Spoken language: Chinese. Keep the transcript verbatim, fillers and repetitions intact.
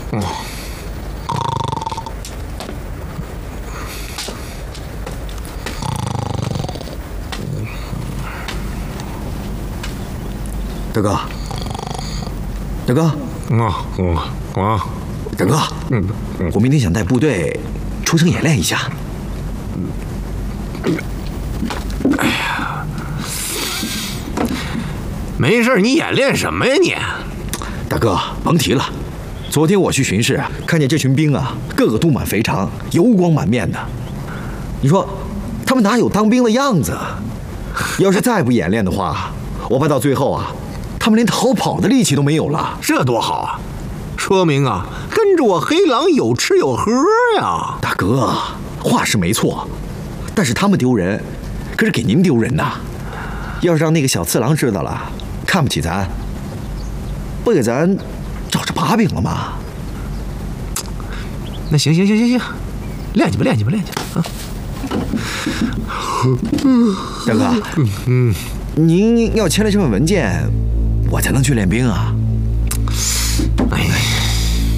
嗯。 大哥，大哥， 啊嗯啊， 大哥，嗯，我明天想带部队出城演练一下。 哎呀，没事，你演练什么呀你？ 大哥，甭提了，昨天我去巡视，看见这群兵啊，个个肚满肥肠，油光满面的。你说，他们哪有当兵的样子？要是再不演练的话，我怕到最后啊，他们连逃跑的力气都没有了。 这多好啊！说明啊，跟着我黑狼有吃有喝呀。 大哥，话是没错，但是他们丢人，可是给您丢人呐。要是让那个小次郎知道了，看不起咱，不给咱找着把柄了吗？ 那行行行行行，练去吧练去吧练去吧啊！ 大哥，嗯，您要签了这份文件，我才能去练兵啊。 哎呀。